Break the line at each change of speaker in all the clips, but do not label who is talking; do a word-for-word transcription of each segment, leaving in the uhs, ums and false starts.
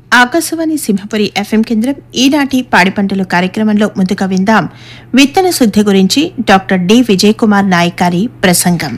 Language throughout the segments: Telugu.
ఆకాశవాణి సింహపురి ఎఫ్ఎం కేంద్రం ఈనాటి పాడి పంటలు కార్యక్రమంలో ముందుగా విందాం విత్తన శుద్ధి గురించి డాక్టర్ డి విజయ్ కుమార్ నాయక్ గారి ప్రసంగం.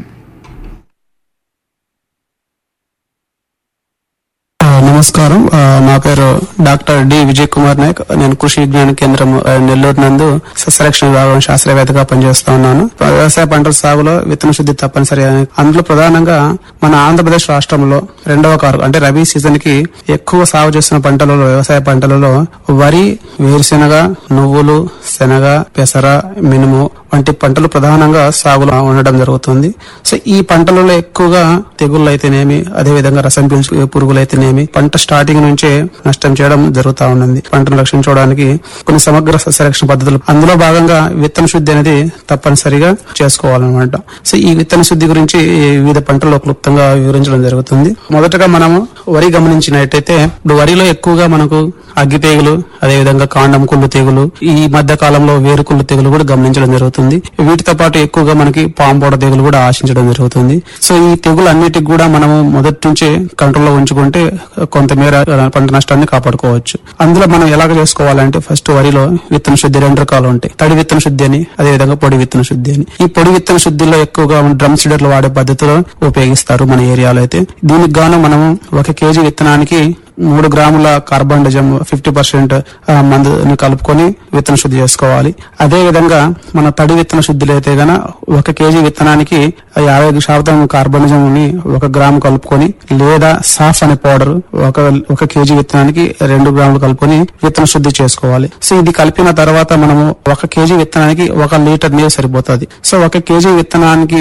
నమస్కారం. నా పేరు డాక్టర్ డి విజయ్ కుమార్ నాయక్. నేను కృషి విజ్ఞాన కేంద్రం నెల్లూరు నందు సస్యరక్షణ విభాగం శాస్త్రవేత్తగా పనిచేస్తా ఉన్నాను. వ్యవసాయ పంటల సాగులో విత్తన శుద్ధి తప్పనిసరి. అందులో ప్రధానంగా మన ఆంధ్రప్రదేశ్ రాష్ట్రంలో రెండవ కారు అంటే రబీ సీజన్ కి ఎక్కువ సాగు చేస్తున్న పంటలలో వ్యవసాయ పంటలలో వరి, వేరుశెనగ, నువ్వులు, శనగ, పెసర, మినుము వంటి పంటలు ప్రధానంగా సాగులో ఉండడం జరుగుతుంది. సో ఈ పంటలలో ఎక్కువగా తెగుళ్ళు అయితేనేమి, అదేవిధంగా రసం పీల్చు పురుగులు అయితేనేమి పంట స్టార్టింగ్ నుంచే నష్టం చేయడం జరుగుతా ఉంది. పంటను రక్షించుకోవడానికి కొన్ని సమగ్ర సస్యరక్షణ పద్ధతులు, అందులో భాగంగా విత్తన శుద్ధి అనేది తప్పనిసరిగా చేసుకోవాలన్నమాట. సో ఈ విత్తన శుద్ధి గురించి వివిధ పంటల్లో క్లుప్తంగా వివరించడం జరుగుతుంది. మొదటగా మనము వరి గమనించినట్టయితే ఇప్పుడు వరిలో ఎక్కువగా మనకు అగ్గి తెగులు, అదేవిధంగా కాండం కుళ్ళు తెగులు, ఈ మధ్య కాలంలో వేరు కుళ్ళు తెగులు కూడా గమనించడం జరుగుతుంది. వీటితో పాటు ఎక్కువగా మనకి పాంపోడ తెగులు కూడా ఆశించడం జరుగుతుంది. సో ఈ తెగులు అన్నిటికి కూడా మనము మొదటి నుంచే కంట్రోల్లో ఉంచుకుంటే కొంతమేర పంట నష్టాన్ని కాపాడుకోవచ్చు. అందులో మనం ఎలాగ చేసుకోవాలంటే ఫస్ట్ వరిలో విత్తన శుద్ధి రెండు రకాలు ఉంటాయి. తడి విత్తన శుద్ధి అని, అదేవిధంగా పొడి విత్తన శుద్ధి అని. ఈ పొడి విత్తన శుద్ధిలో ఎక్కువగా డ్రమ్ సీడర్లు వాడే పద్ధతిలో ఉపయోగిస్తారు మన ఏరియాలో అయితే. దీనికి గాను మనము ఒక కేజీ విత్తనానికి మూడు గ్రాముల కార్బండిజం ఫిఫ్టీ పర్సెంట్ మందుని కలుపుకొని విత్తన శుద్ధి చేసుకోవాలి. అదే విధంగా మన తడి విత్తన శుద్ధిలో అయితే గన ఒక కేజీ విత్తనానికి యాభై శాతం కార్బండిజం ని ఒక గ్రాము కలుపుకొని, లేదా సాఫ్ అనే పౌడర్ ఒక ఒక కేజీ విత్తనానికి రెండు గ్రాములు కలుపుకొని విత్తన శుద్ధి చేసుకోవాలి. సో ఇది కలిపిన తర్వాత మనము ఒక కేజీ విత్తనానికి ఒక లీటర్ నీరు సరిపోతుంది. సో ఒక కేజీ విత్తనానికి